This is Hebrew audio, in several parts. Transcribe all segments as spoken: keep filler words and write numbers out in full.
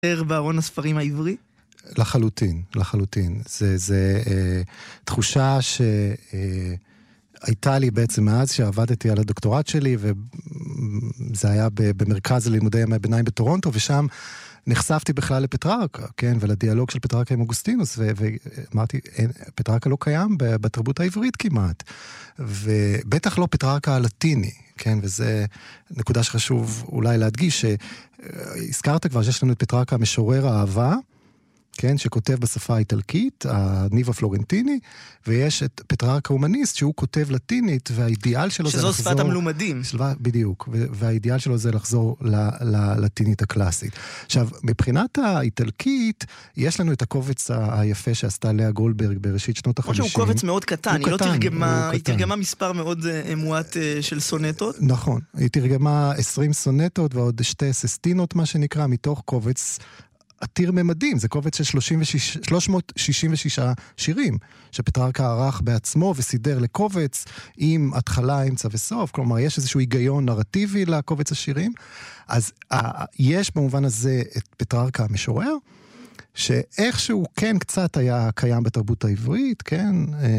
בארון הספרים העברי? לחלוטין, לחלוטין. זה, זה אה, תחושה שהייתה לי בעצם מאז שעבדתי על הדוקטורט שלי, וזה היה במרכז לימודי ימי ביניים בטורונטו, ושם נחשפתי בכלל לפטררקה, כן, ולדיאלוג של פטררקה עם אוגוסטינוס, ואמרתי, פטררקה לא קיים בתרבות העברית כמעט, ובטח לא פטררקה הלטיני, כן, וזה נקודה שחשוב אולי להדגיש, שהזכרת כבר שיש לנו את פטררקה המשורר האהבה, כן, שכותב בשפה האיטלקית, הניב הפלורנטיני, ויש את פטררקה הומניסט, שהוא כותב לטינית, והאידיאל שלו זה לחזור... שזו שפת המלומדים. בדיוק, והאידיאל שלו זה לחזור ללטינית הקלאסית. עכשיו, מבחינת האיטלקית, יש לנו את הקובץ היפה שעשתה לאה גולדברג בראשית שנות החמישים. כמו שהוא קובץ מאוד קטן, היא לא תרגמה, היא תרגמה מספר מאוד מועט של סונטות. נכון, היא תרגמה עשרים סונטות, ועוד שתי ססטינות, מה שנקרא, מתוך קובץ עתיר ממדים, זה קובץ של שלוש מאות שישים ושישה שירים, שפטררקה ערך בעצמו וסידר לקובץ עם התחלה, אמצע וסוף, כלומר יש איזשהו היגיון נרטיבי לקובץ השירים, אז יש במובן הזה את פטררקה המשורר, שאיכשהו כן קצת היה קיים בתרבות העברית, כן,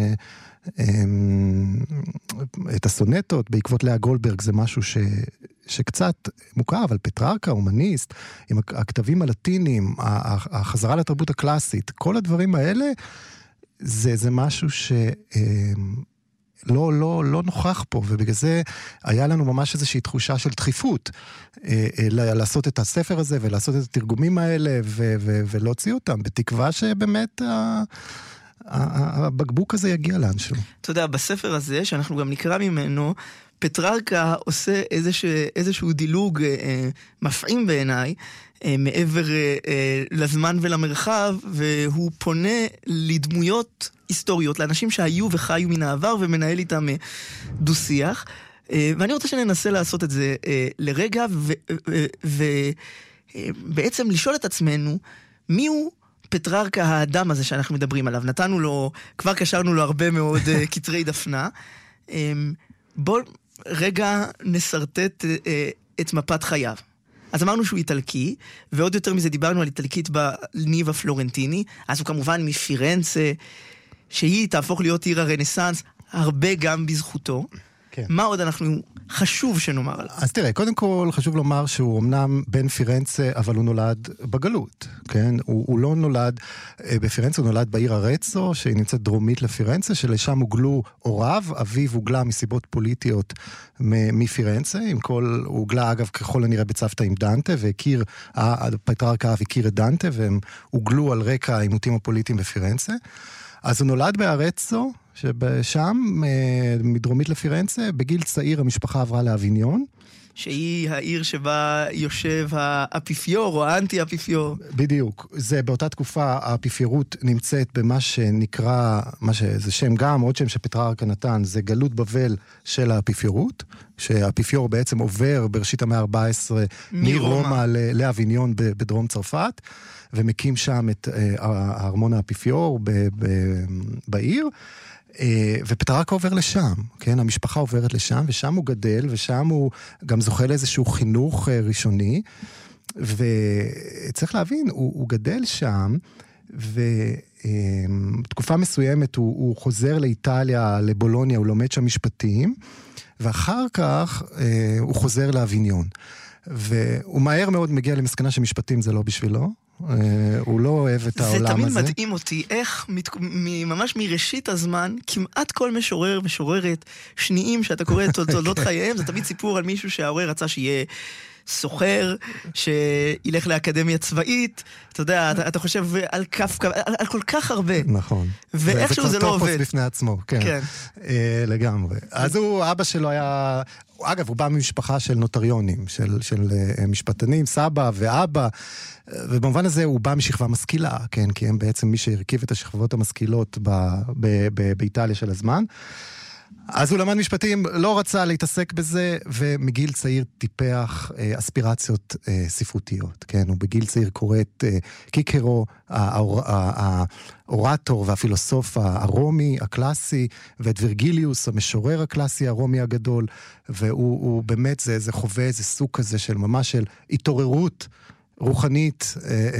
את הסונטות, בעקבות לאה גולדברג זה משהו ש... שקצת מוכר, אבל פטררקה, הומניסט, עם הכתבים הלטיניים, החזרה לתרבות הקלאסית, כל הדברים האלה, זה, זה משהו ש... לא, לא, לא נוכח פה, ובגלל זה היה לנו ממש איזושהי תחושה של דחיפות, לעשות את הספר הזה, ולעשות את התרגומים האלה, ו- ו- ולהוציא אותם, בתקווה שבאמת הבקבוק הזה יגיע לאנשהו. אתה יודע, בספר הזה, שאנחנו גם נקרא ממנו, פטררקה עושה איזשהו, איזשהו דילוג אה, מפעים בעיניי, אה, מעבר אה, אה, לזמן ולמרחב, והוא פונה לדמויות היסטוריות, לאנשים שהיו וחיו מן העבר, ומנהל איתם אה, דו-שיח. אה, ואני רוצה שננסה לעשות את זה אה, לרגע, ובעצם אה, לשאול את עצמנו, מי הוא פטררקה האדם הזה שאנחנו מדברים עליו? נתנו לו, כבר קשרנו לו הרבה מאוד אה, קטרי דפנה. אה, בואו רגע נסרטט אה, את מפת חייו. אז אמרנו שהוא איטלקי, ועוד יותר מזה דיברנו על איטלקית בניב הפלורנטיני, אז הוא כמובן מפירנצה, שהיא תהפוך להיות עיר הרנסנס, הרבה גם בזכותו. כן. מה עוד אנחנו חשוב שנאמר עליו? אז תראה, קודם כל חשוב לומר שהוא אמנם בן פירנצה, אבל הוא נולד בגלות, כן? הוא, הוא לא נולד בפירנצה, הוא נולד בעיר ארצו, שהיא נמצאת דרומית לפירנצה, שלשם הוגלו הוריו, אביו הוגלה מסיבות פוליטיות מפירנצה, עם כל, הוא הוגלה אגב ככל הנראה בצוותא עם דנטה, והכיר, פטררקה הכיר את דנטה, והם הוגלו על רקע העימותים הפוליטיים בפירנצה. אז הוא נולד בארצו, שבשם, מדרומית לפירנצה, בגיל צעיר המשפחה עברה לאביניון. שהיא העיר שבה יושב האפיפיור או האנטי-אפיפיור. בדיוק. זה באותה תקופה האפיפיורות נמצאת במה שנקרא, מה שזה שם גם, עוד שם שפטררקה נתן, זה גלות בבל של האפיפיורות, שהאפיפיור בעצם עובר בראשית המאה ה-ארבע עשרה מרומא לאביניון בדרום צרפת, ומקים שם את הארמון האפיפיור בעיר, ופטררקה עובר לשם, כן? המשפחה עוברת לשם, ושם הוא גדל, ושם הוא גם זוכה לאיזשהו חינוך ראשוני, וצריך להבין, הוא, הוא גדל שם, ותקופה מסוימת הוא, הוא חוזר לאיטליה, לבולוניה, הוא לומד שם משפטים, ואחר כך הוא חוזר לאביניון. והוא מהר מאוד מגיע למסקנה שמשפטים זה לא בשבילו, הוא לא אוהב את העולם הזה. זה תמיד מדהים אותי, איך ממש מראשית הזמן, כמעט כל משורר, משוררת, שניים שאתה קורא את תולדות חייהם, זה תמיד סיפור על מישהו שההורה רצה שיהיה סוחר, שילך לאקדמיה צבאית, אתה יודע, אתה, אתה חושב על כף, על, על כל כך הרבה. נכון. ואיכשהו זה לא עובד. זה כבר בפני עצמו, כן. כן. אה, לגמרי. אז הוא, אבא שלו היה, אגב, הוא בא ממשפחה של נוטריונים, של, של משפטנים, סבא ואבא, ובמובן הזה הוא בא משכבה משכילה, כן, כי הם בעצם מי שהרכיב את השכבות המשכילות ב, ב, ב, באיטליה של הזמן. אז הוא למד משפטים, לא רצה להתעסק בזה, ומגיל צעיר טיפח אה, אספירציות אה, ספרותיות, כן? הוא בגיל צעיר קורא את אה, קיקרו, האורטור והפילוסוף הרומי, הקלאסי, ואת וירגיליוס, המשורר הקלאסי הרומי הגדול, והוא באמת, זה, זה חווה איזה סוג כזה של ממש של התעוררות רוחנית,